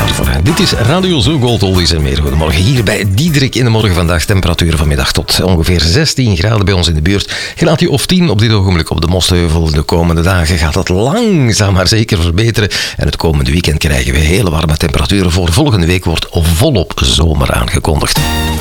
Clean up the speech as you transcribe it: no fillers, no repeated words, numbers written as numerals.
klaar voor. Dit is Radio Zo Gold Oldies en meer. Goedemorgen hier bij Diederik in de morgen vandaag. Temperaturen vanmiddag tot ongeveer 16 graden bij ons in de buurt. Graadje of 10 op dit ogenblik op de Mostheuvel. De komende dagen gaat het langzaam maar zeker verbeteren. En het komende weekend krijgen we hele warme temperaturen voor. Volgende week wordt volop zomer aangekondigd.